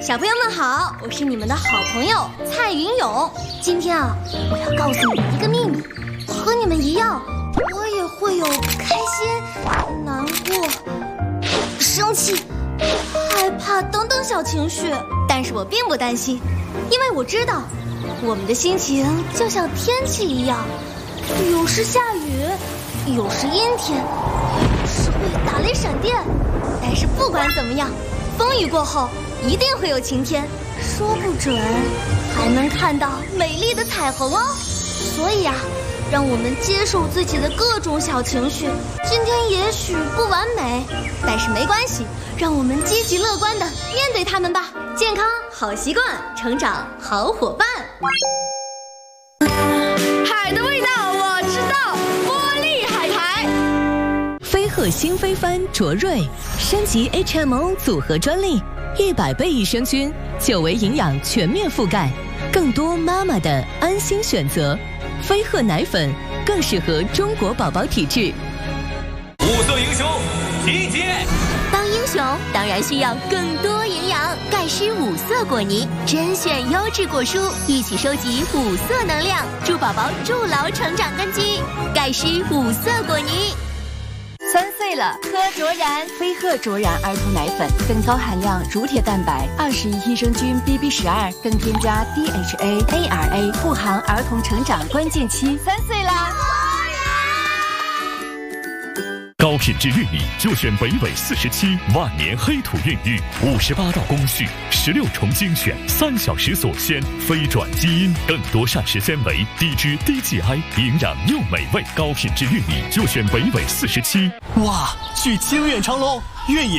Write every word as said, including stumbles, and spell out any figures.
小朋友们好，我是你们的好朋友蔡云勇。今天啊，我要告诉你们一个秘密，和你们一样，我也会有开心、难过、生气、害怕等等小情绪。但是我并不担心，因为我知道，我们的心情就像天气一样，有时下雨，有时阴天，有时会打雷闪电。但是不管怎么样，风雨过后一定会有晴天，说不准还能看到美丽的彩虹哦。所以啊，让我们接受自己的各种小情绪。今天也许不完美，但是没关系，让我们积极乐观地面对它们吧。健康好习惯，成长好伙伴。 海的味道我知道，玻璃海苔。 飞鹤新飞帆卓瑞升级 H M O 组合专利，一百倍益生菌，久维营养全面覆盖，更多妈妈的安心选择。飞鹤奶粉更适合中国宝宝体质。 五色英雄集结。 当英雄当然需要更多营养，钙湿五色果泥，甄选优质果蔬，一起收集五色能量，助宝宝筑牢成长根基。钙湿五色果泥。 三岁了，喝卓然。飞鹤卓然儿童奶粉，更高含量乳铁蛋白，二十一益生菌 B B 十二，更添加 D H A A R A， 护航儿童成长关键期。三岁啦！ 高品质玉米就选北纬四十七，万年黑土孕育，五十八道工序，十六重精选，三小时锁鲜，非转基因，更多膳食纤维，低脂低 G I， 营养又美味。高品质玉米就选北纬四十七。 哇，去清远长隆，越野